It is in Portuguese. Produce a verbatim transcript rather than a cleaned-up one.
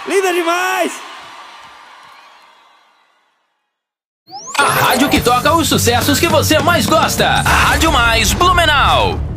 Linda demais! A rádio que toca os sucessos que você mais gosta. Rádio Mais Blumenau.